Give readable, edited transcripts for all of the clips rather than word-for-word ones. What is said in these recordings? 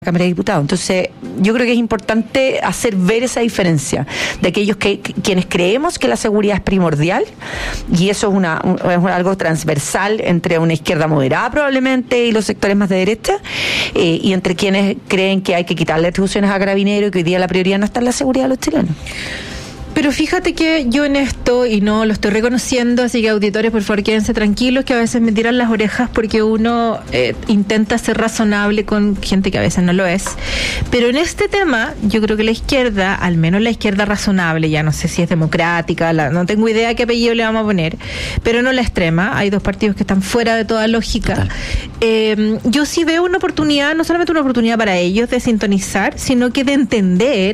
Cámara de Diputados. Entonces, yo creo que es importante hacer ver esa diferencia de aquellos quienes creemos que la seguridad es primordial, y eso es algo transversal entre una izquierda moderada probablemente y los sectores más de derecha, y entre quienes creen que hay que quitarle atribuciones a Carabineros y que hoy día la prioridad no está en la seguridad de los chilenos. Pero fíjate que yo en esto, y no lo estoy reconociendo, así que auditores, por favor, quédense tranquilos, que a veces me tiran las orejas porque uno intenta ser razonable con gente que a veces no lo es. Pero en este tema, yo creo que la izquierda, al menos la izquierda razonable, ya no sé si es democrática, no tengo idea qué apellido le vamos a poner, pero no la extrema, hay dos partidos que están fuera de toda lógica. Yo sí veo una oportunidad, no solamente una oportunidad para ellos de sintonizar, sino que de entender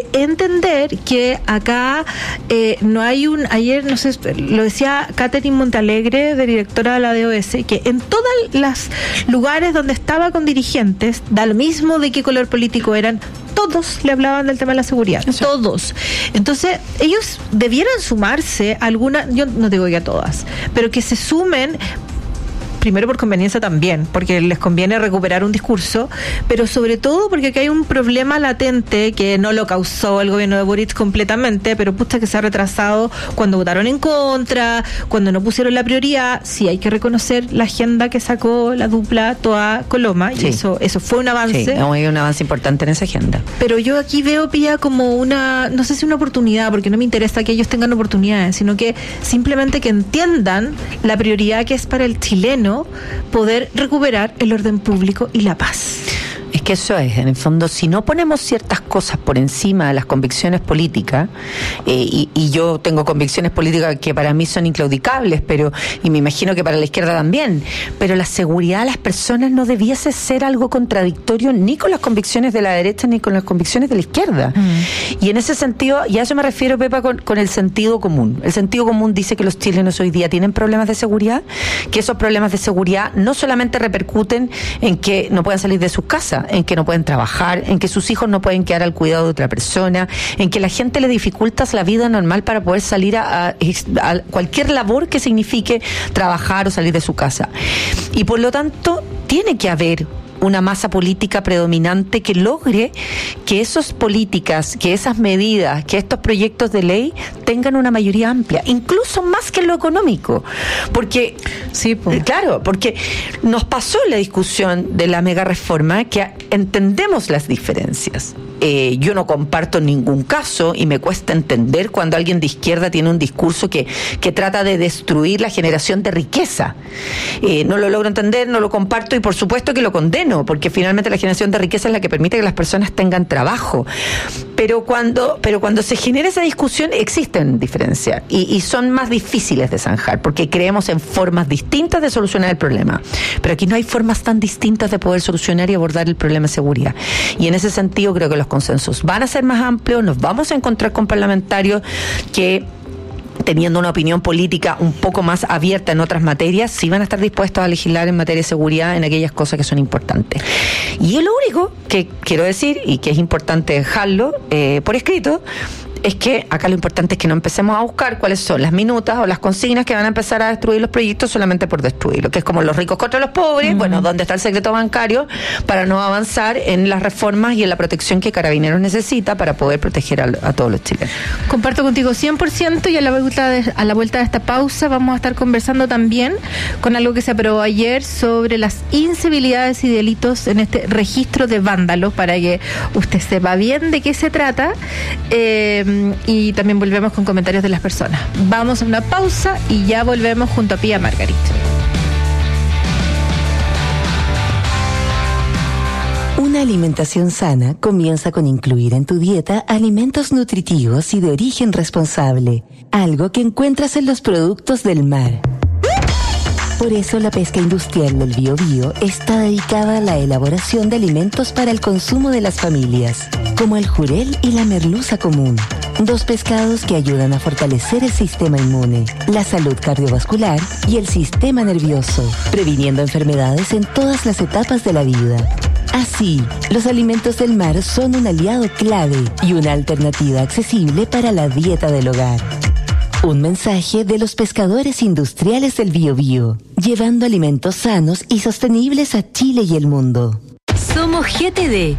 que acá no hay ayer, no sé, lo decía Catherine Montalegre, directora de la DOS, que en todos los lugares donde estaba con dirigentes, da lo mismo de qué color político eran, todos le hablaban del tema de la seguridad, todos. Entonces, ellos debieran sumarse a alguna, yo no digo que a todas, pero que se sumen, primero por conveniencia también, porque les conviene recuperar un discurso, pero sobre todo porque aquí hay un problema latente que no lo causó el gobierno de Boric completamente, pero puta que se ha retrasado cuando votaron en contra, cuando no pusieron la prioridad. Sí, hay que reconocer la agenda que sacó la dupla Toa Coloma, y eso fue un avance. Sí, hay un avance importante en esa agenda. Pero yo aquí veo, Pía, como una, no sé si una oportunidad, porque no me interesa que ellos tengan oportunidades, sino que simplemente que entiendan la prioridad que es para el chileno poder recuperar el orden público y la paz. Es que eso es, en el fondo, si no ponemos ciertas cosas por encima de las convicciones políticas, y yo tengo convicciones políticas que para mí son inclaudicables, y me imagino que para la izquierda también, pero la seguridad de las personas no debiese ser algo contradictorio ni con las convicciones de la derecha ni con las convicciones de la izquierda. Y en ese sentido, y a eso me refiero, Pepa, con el sentido común. El sentido común dice que los chilenos hoy día tienen problemas de seguridad, que esos problemas de seguridad no solamente repercuten en que no puedan salir de sus casas, en que no pueden trabajar, en que sus hijos no pueden quedar al cuidado de otra persona, en que la gente le dificultas la vida normal para poder salir a cualquier labor que signifique trabajar o salir de su casa. Y por lo tanto, tiene que haber una masa política predominante que logre que esas políticas, que esas medidas, que estos proyectos de ley tengan una mayoría amplia, incluso más que en lo económico. Porque, claro, porque nos pasó en la discusión de la mega reforma que entendemos las diferencias. Yo no comparto en ningún caso, y me cuesta entender cuando alguien de izquierda tiene un discurso que trata de destruir la generación de riqueza. No lo logro entender, no lo comparto, y por supuesto que lo condeno, porque finalmente la generación de riqueza es la que permite que las personas tengan trabajo. Pero cuando se genera esa discusión existen diferencias y son más difíciles de zanjar, porque creemos en formas distintas de solucionar el problema. Pero aquí no hay formas tan distintas de poder solucionar y abordar el problema de seguridad. Y en ese sentido creo que los consensos van a ser más amplios, nos vamos a encontrar con parlamentarios que, teniendo una opinión política un poco más abierta en otras materias, sí van a estar dispuestos a legislar en materia de seguridad en aquellas cosas que son importantes. Y lo único que quiero decir, y que es importante dejarlo por escrito, es que acá lo importante es que no empecemos a buscar cuáles son las minutas o las consignas que van a empezar a destruir los proyectos solamente por destruirlo, que es como los ricos contra los pobres. Bueno, ¿dónde está el secreto bancario para no avanzar en las reformas y en la protección que Carabineros necesita para poder proteger a todos los chilenos? Comparto contigo 100%, y a la vuelta de esta pausa vamos a estar conversando también con algo que se aprobó ayer sobre las incivilidades y delitos en este registro de vándalos, para que usted sepa bien de qué se trata. Y también volvemos con comentarios de las personas. Vamos a una pausa y ya volvemos junto a Pía Margarit. Una alimentación sana comienza con incluir en tu dieta alimentos nutritivos y de origen responsable, algo que encuentras en los productos del mar. Por eso la pesca industrial del Biobío está dedicada a la elaboración de alimentos para el consumo de las familias, como el jurel y la merluza común, dos pescados que ayudan a fortalecer el sistema inmune, la salud cardiovascular y el sistema nervioso, previniendo enfermedades en todas las etapas de la vida. Así, los alimentos del mar son un aliado clave y una alternativa accesible para la dieta del hogar. Un mensaje de los pescadores industriales del Biobío, llevando alimentos sanos y sostenibles a Chile y el mundo. Somos GTD.